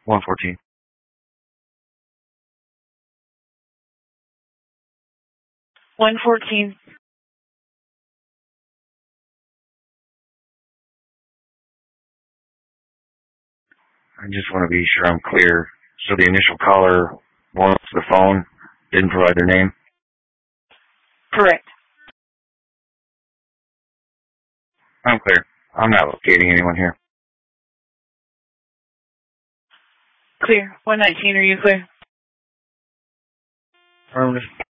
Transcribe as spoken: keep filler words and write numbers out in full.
one fourteen. one fourteen. I just want to be sure I'm clear. So the initial caller wants the phone, didn't provide their name? Correct. I'm clear. I'm not locating anyone here. Clear. one nineteen, are you clear? Affirmative.